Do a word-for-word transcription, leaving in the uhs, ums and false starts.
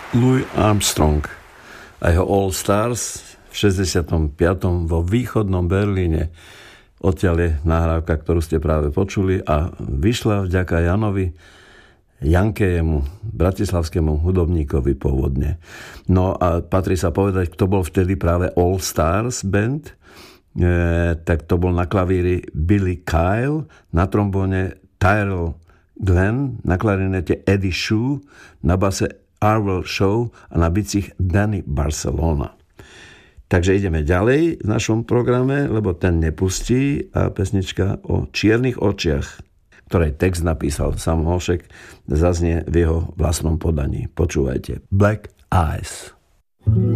Louis Armstrong a jeho All Stars v šesťdesiatom piatom vo východnom Berlíne. Odtiaľ je nahrávka, ktorú ste práve počuli a vyšla vďaka Janovi Jankejemu, bratislavskému hudobníkovi pôvodne. No a patrí sa povedať, kto bol vtedy práve All Stars band, e, tak to bol na klavíri Billy Kyle, na trombóne Tyrell Glenn, na klarinete Eddie Shue, na base Arvel Shaw a na bicích Danny Barcelona. Takže ideme ďalej v našom programe, lebo ten nepustí a pesnička o čiernych očiach, ktorej text napísal Sam Holšek, zaznie v jeho vlastnom podaní. Počúvajte. Black Eyes.